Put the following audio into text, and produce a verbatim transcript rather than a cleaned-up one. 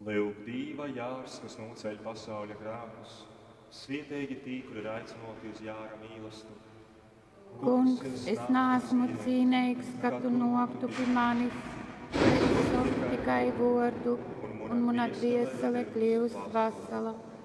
Lūk, dīva jārs, kas noceļ pasauļa grēkus, svietīgi tī, kur ir aicinoti uz jāra mīlestību. Kungs, es neesmu cienīgs, ka tu noktu pie manis, bet es saku tikai vārdu, un mana dvēsele kļūst vesela.